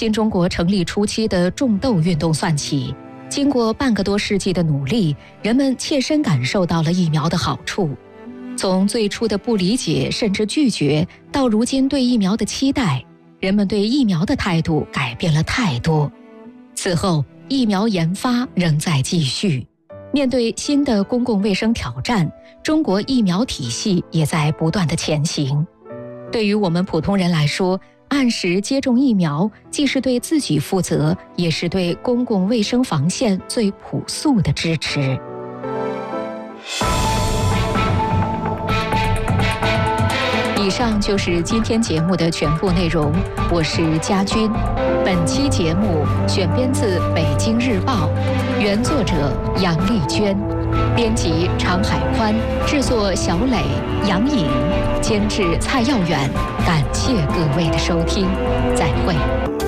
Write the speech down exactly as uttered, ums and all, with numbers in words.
新中国成立初期的种豆运动算起，经过半个多世纪的努力，人们切身感受到了疫苗的好处。从最初的不理解甚至拒绝，到如今对疫苗的期待，人们对疫苗的态度改变了太多。此后，疫苗研发仍在继续。面对新的公共卫生挑战，中国疫苗体系也在不断的前行。对于我们普通人来说，按时接种疫苗，既是对自己负责，也是对公共卫生防线最朴素的支持。以上就是今天节目的全部内容，我是佳君。本期节目选编自《北京日报》，原作者杨丽娟，编辑常海宽，制作小磊、杨颖，监制蔡耀远。感谢各位的收听，再会。